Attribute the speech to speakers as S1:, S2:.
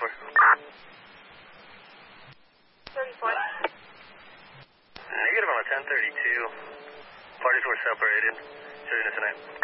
S1: 34.
S2: 34.
S1: Negative on a 1032. Parties were separated. Shooting us tonight.